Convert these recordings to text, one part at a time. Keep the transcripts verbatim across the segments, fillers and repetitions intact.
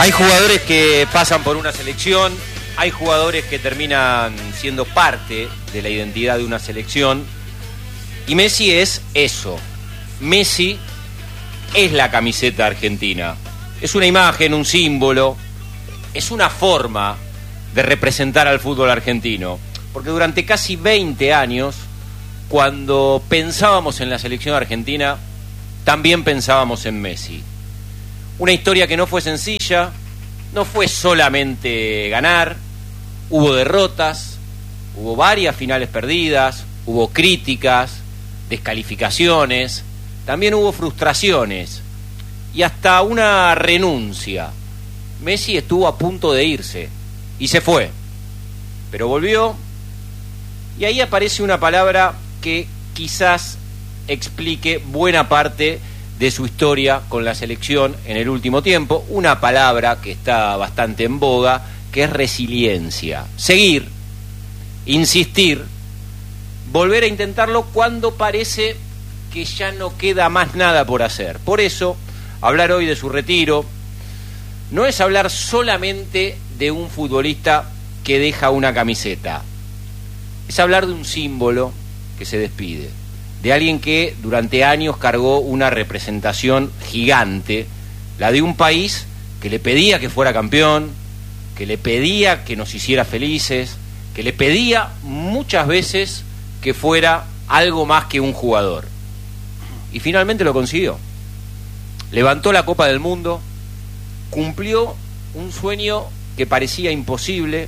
Hay jugadores que pasan por una selección, hay jugadores que terminan siendo parte de la identidad de una selección, y Messi es eso. Messi es la camiseta argentina. Es una imagen, un símbolo, es una forma de representar al fútbol argentino. Porque durante casi veinte años, cuando pensábamos en la selección argentina, también pensábamos en Messi. Una historia que no fue sencilla, no fue solamente ganar, hubo derrotas, hubo varias finales perdidas, hubo críticas, descalificaciones, también hubo frustraciones y hasta una renuncia. Messi estuvo a punto de irse y se fue, pero volvió, y ahí aparece una palabra que quizás explique buena parte de su historia con la selección en el último tiempo, una palabra que está bastante en boga, que es resiliencia. Seguir, insistir, volver a intentarlo cuando parece que ya no queda más nada por hacer. Por eso, hablar hoy de su retiro no es hablar solamente de un futbolista que deja una camiseta, es hablar de un símbolo que se despide, de alguien que durante años cargó una representación gigante, la de un país que le pedía que fuera campeón, que le pedía que nos hiciera felices, que le pedía muchas veces que fuera algo más que un jugador. Y finalmente lo consiguió. Levantó la Copa del Mundo, cumplió un sueño que parecía imposible,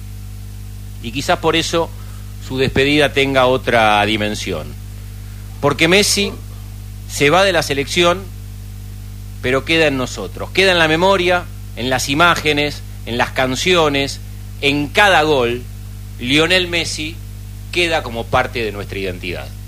y quizás por eso su despedida tenga otra dimensión. Porque Messi se va de la selección, pero queda en nosotros, queda en la memoria, en las imágenes, en las canciones, en cada gol. Lionel Messi queda como parte de nuestra identidad.